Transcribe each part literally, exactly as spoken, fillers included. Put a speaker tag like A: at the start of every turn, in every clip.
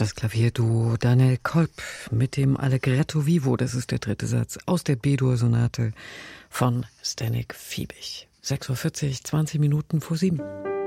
A: Das Klavierduo Daniel Kolb mit dem Allegretto Vivo, das ist der dritte Satz aus der B-Dur-Sonate von Zdeněk Fiebig. sechs Uhr vierzig, zwanzig Minuten vor sieben.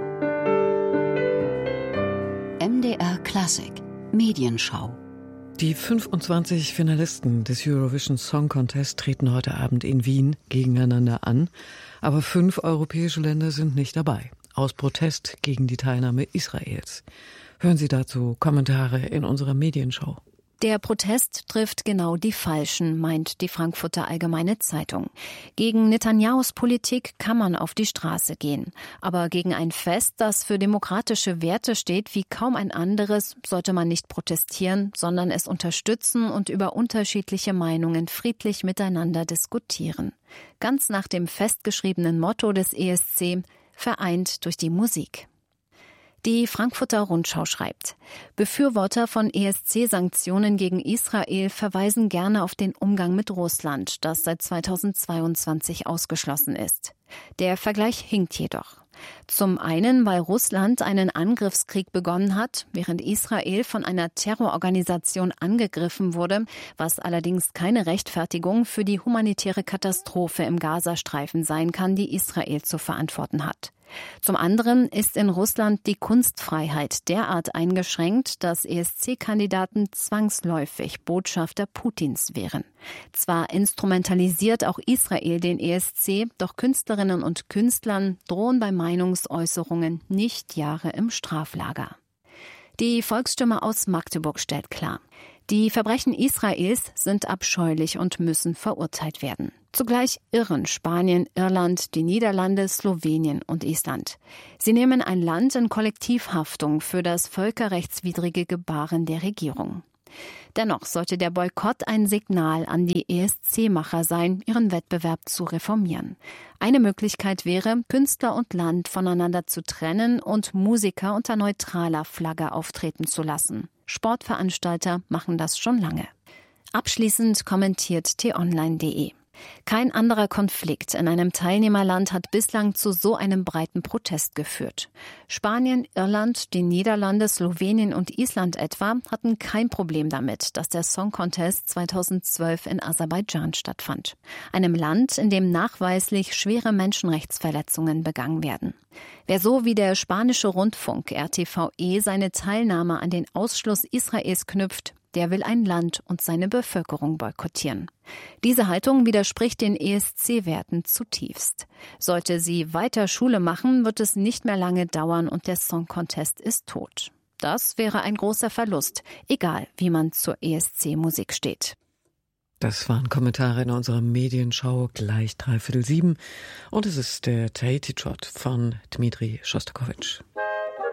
B: M D R Klassik Medienschau.
A: Die fünfundzwanzig Finalisten des Eurovision Song Contest treten heute Abend in Wien gegeneinander an, aber fünf europäische Länder sind nicht dabei, aus Protest gegen die Teilnahme Israels. Hören Sie dazu Kommentare in unserer Medienschau.
B: Der Protest trifft genau die Falschen, meint die Frankfurter Allgemeine Zeitung. Gegen Netanyahus Politik kann man auf die Straße gehen. Aber gegen ein Fest, das für demokratische Werte steht wie kaum ein anderes, sollte man nicht protestieren, sondern es unterstützen und über unterschiedliche Meinungen friedlich miteinander diskutieren. Ganz nach dem festgeschriebenen Motto des E S C, vereint durch die Musik. Die Frankfurter Rundschau schreibt, Befürworter von E S C-Sanktionen gegen Israel verweisen gerne auf den Umgang mit Russland, das seit zweitausendzweiundzwanzig ausgeschlossen ist. Der Vergleich hinkt jedoch. Zum einen, weil Russland einen Angriffskrieg begonnen hat, während Israel von einer Terrororganisation angegriffen wurde, was allerdings keine Rechtfertigung für die humanitäre Katastrophe im Gazastreifen sein kann, die Israel zu verantworten hat. Zum anderen ist in Russland die Kunstfreiheit derart eingeschränkt, dass E S C-Kandidaten zwangsläufig Botschafter Putins wären. Zwar instrumentalisiert auch Israel den E S C, doch Künstlerinnen und Künstlern drohen bei Meinungsäußerungen nicht Jahre im Straflager. Die Volksstimme aus Magdeburg stellt klar: Die Verbrechen Israels sind abscheulich und müssen verurteilt werden. Zugleich irren Spanien, Irland, die Niederlande, Slowenien und Island. Sie nehmen ein Land in Kollektivhaftung für das völkerrechtswidrige Gebaren der Regierung. Dennoch sollte der Boykott ein Signal an die E S C-Macher sein, ihren Wettbewerb zu reformieren. Eine Möglichkeit wäre, Künstler und Land voneinander zu trennen und Musiker unter neutraler Flagge auftreten zu lassen. Sportveranstalter machen das schon lange. Abschließend kommentiert t online punkt de. Kein anderer Konflikt in einem Teilnehmerland hat bislang zu so einem breiten Protest geführt. Spanien, Irland, die Niederlande, Slowenien und Island etwa hatten kein Problem damit, dass der Song Contest zweitausendzwölf in Aserbaidschan stattfand. Einem Land, in dem nachweislich schwere Menschenrechtsverletzungen begangen werden. Wer so wie der spanische Rundfunk R T V E seine Teilnahme an den Ausschluss Israels knüpft, der will ein Land und seine Bevölkerung boykottieren. Diese Haltung widerspricht den E S C-Werten zutiefst. Sollte sie weiter Schule machen, wird es nicht mehr lange dauern und der Song Contest ist tot. Das wäre ein großer Verlust, egal wie man zur E S C-Musik steht.
A: Das waren Kommentare in unserer Medienschau, gleich dreiviertel sieben. Und es ist der Tahiti Trot von Dmitri Schostakowitsch.